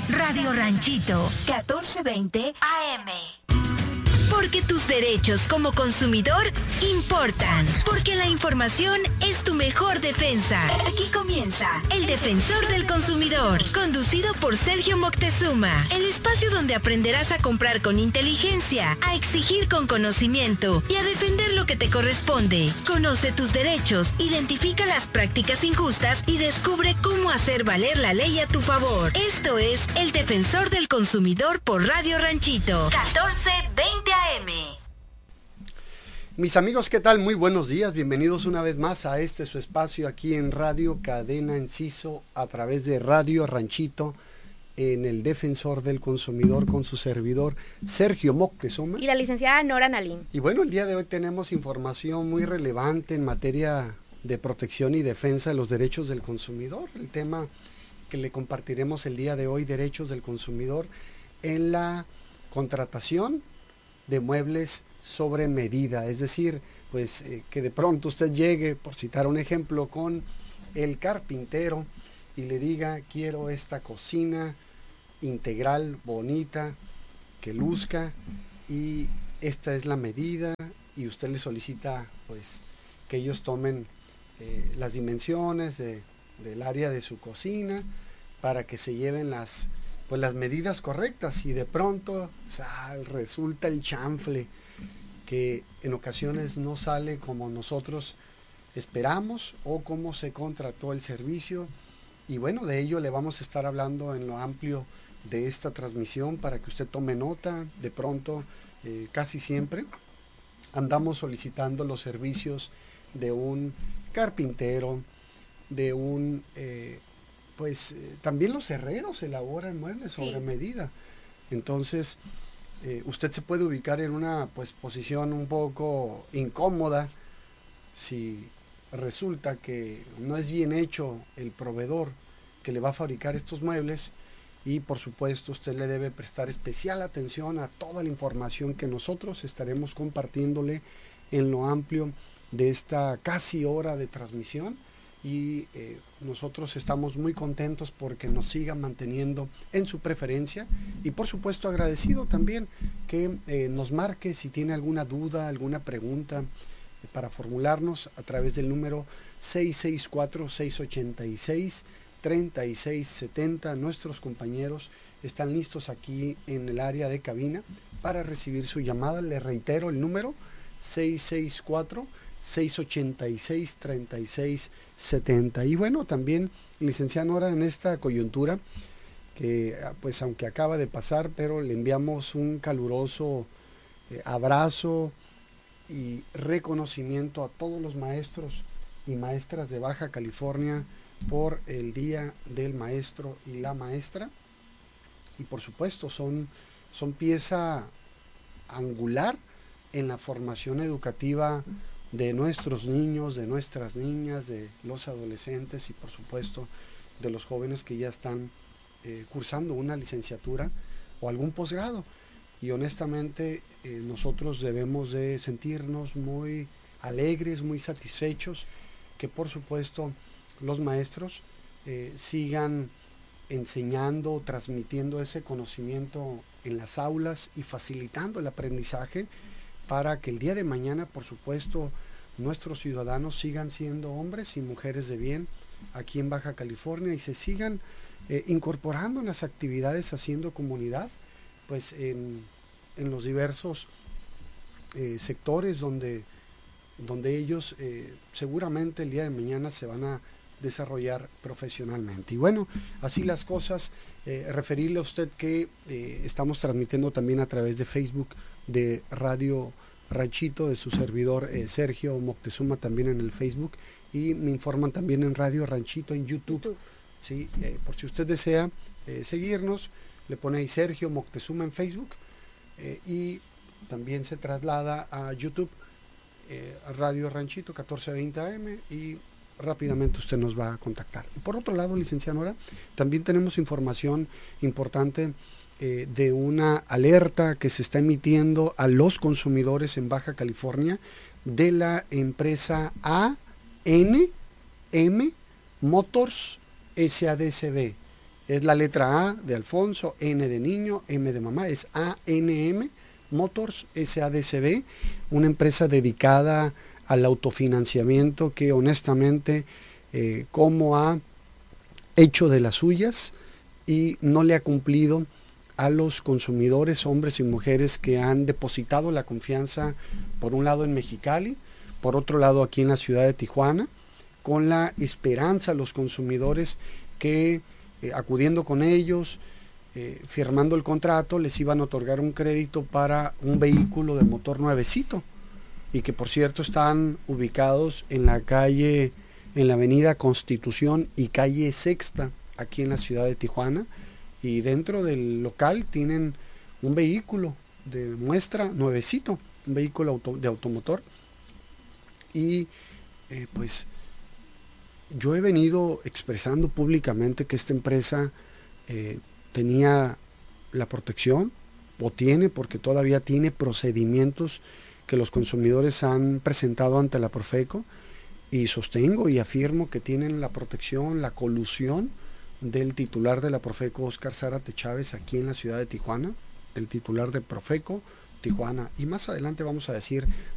Radio Ranchito, 1420 AM. Porque tus derechos como consumidor importan. Porque la información es tu mejor defensa. Aquí comienza El Defensor del Consumidor, conducido por Sergio Moctezuma. El espacio donde aprenderás a comprar con inteligencia, a exigir con conocimiento y a defender lo que te corresponde. Conoce tus derechos, identifica las prácticas injustas y descubre cómo hacer valer la ley a tu favor. Esto es El Defensor del Consumidor por Radio Ranchito, 1420 AM. Mis amigos, ¿qué tal? Muy buenos días, bienvenidos una vez más a este su espacio aquí en Radio Cadena Enciso a través de Radio Ranchito en El Defensor del Consumidor con su servidor Sergio Moctezuma y la licenciada Nora Nalín. Y bueno, el día de hoy tenemos información muy relevante en materia de protección y defensa de los derechos del consumidor. El tema que le compartiremos el día de hoy, derechos del consumidor en la contratación de muebles sobre medida, es decir, pues que de pronto usted llegue, por citar un ejemplo, con el carpintero y le diga: quiero esta cocina integral, bonita, que luzca, y esta es la medida, y usted le solicita pues que ellos tomen las dimensiones del área de su cocina para que se lleven las medidas correctas, y de pronto resulta el chanfle que en ocasiones no sale como nosotros esperamos o como se contrató el servicio. Y bueno, de ello le vamos a estar hablando en lo amplio de esta transmisión para que usted tome nota. De pronto, casi siempre andamos solicitando los servicios de un carpintero, de un también los herreros elaboran muebles sobre medida. Entonces usted se puede ubicar en una posición un poco incómoda si resulta que no es bien hecho el proveedor que le va a fabricar estos muebles, y por supuesto usted le debe prestar especial atención a toda la información que nosotros estaremos compartiéndole en lo amplio de esta casi hora de transmisión. Y nosotros estamos muy contentos porque nos sigan manteniendo en su preferencia, y por supuesto agradecido también que nos marque si tiene alguna duda, alguna pregunta para formularnos a través del número 664-686-3670. Nuestros compañeros están listos aquí en el área de cabina para recibir su llamada. Le reitero el número 664-686-3670. Y bueno, también, licenciada Nora, en esta coyuntura que pues aunque acaba de pasar, pero le enviamos un caluroso abrazo y reconocimiento a todos los maestros y maestras de Baja California por el Día del Maestro y la Maestra. Y por supuesto son pieza angular en la formación educativa de nuestros niños, de nuestras niñas, de los adolescentes y por supuesto de los jóvenes que ya están cursando una licenciatura o algún posgrado. Y honestamente nosotros debemos de sentirnos muy alegres, muy satisfechos que por supuesto los maestros sigan enseñando, transmitiendo ese conocimiento en las aulas y facilitando el aprendizaje para que el día de mañana, por supuesto, nuestros ciudadanos sigan siendo hombres y mujeres de bien aquí en Baja California y se sigan incorporando en las actividades, haciendo comunidad, pues en los diversos sectores donde ellos seguramente el día de mañana se van a desarrollar profesionalmente. Y bueno, así las cosas, referirle a usted que estamos transmitiendo también a través de Facebook de Radio Ranchito, de su servidor Sergio Moctezuma, también en el Facebook, y me informan también en Radio Ranchito en YouTube. ¿Sí? Por si usted desea seguirnos, le pone ahí Sergio Moctezuma en Facebook, y también se traslada a YouTube, Radio Ranchito 1420 AM, y rápidamente usted nos va a contactar. Y por otro lado, licenciada Nora, también tenemos información importante de una alerta que se está emitiendo a los consumidores en Baja California de la empresa A&M Motors SADCB. Es la letra A de Alfonso, N de niño, M de mamá, es ANM Motors SADCB, una empresa dedicada al autofinanciamiento que honestamente, como ha hecho de las suyas y no le ha cumplido a los consumidores, hombres y mujeres que han depositado la confianza, por un lado en Mexicali, por otro lado aquí en la ciudad de Tijuana, con la esperanza los consumidores que acudiendo con ellos, firmando el contrato, les iban a otorgar un crédito para un vehículo de motor nuevecito, y que por cierto están ubicados en la calle, en la avenida Constitución y calle Sexta, aquí en la ciudad de Tijuana, y dentro del local tienen un vehículo de muestra nuevecito, un vehículo de automotor, y pues yo he venido expresando públicamente que esta empresa tenía la protección, o tiene, porque todavía tiene procedimientos que los consumidores han presentado ante la Profeco, y sostengo y afirmo que tienen la protección, la colusión del titular de la Profeco, Óscar Zárate Chávez, aquí en la ciudad de Tijuana, el titular de Profeco Tijuana, y más adelante vamos a decir